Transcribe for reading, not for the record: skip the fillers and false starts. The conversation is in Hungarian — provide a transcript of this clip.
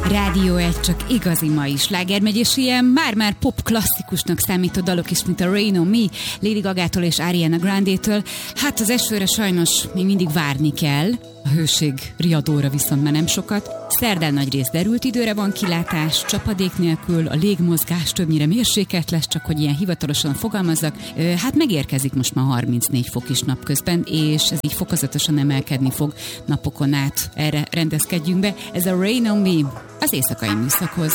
Rádió 1 csak igazi mai sláger megy, és ilyen már-már pop klasszikusnak számító dalok is, mint a Rain on Me, Lady Gagától és Ariana Grande-től. Hát az esőre sajnos még mindig várni kell, a hőség riadóra viszont már nem sokat. Szerdán nagyrészt derült időre van kilátás, csapadék nélkül, a légmozgás többnyire mérsékelt lesz, csak hogy ilyen hivatalosan fogalmazzak. Hát megérkezik most már 34 fok is napközben, és ez így fokozatosan emelkedni fog napokon át. Erre rendezkedjünk be. Ez a Rain on Me az éjszakai műszakhoz.